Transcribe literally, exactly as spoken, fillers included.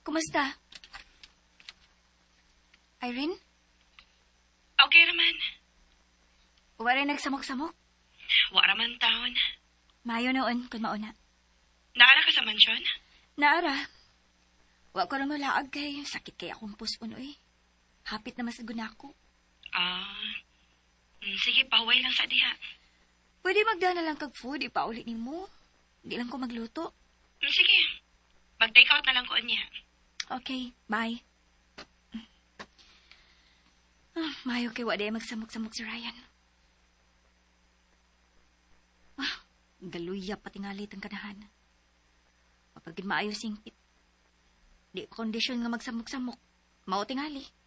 Kumusta? Irene? Okay raman. Wa rin nagsamok-samok? Wa raman taon. Mayo noon, kung mauna. Naara ka sa mansyon? Naara. Wa ko rin malaag kay sakit kay akong puspon eh. Hapit na masaguna ako. Ah, mm, sige, paway lang sa diha. Pwede magdana lang kag food, ipaulit ni mo. Di lang ko magluto. Mm, sige, mag-take out na lang ko niya. Okay, bye. Ah, mayo kay wa day magsamok-samok si Ryan. Ah, galuya pati ngalit ang kanahan. Mapagin maayo singpit. Di pa kondisyon nga magsamok-samok. Mao tingali.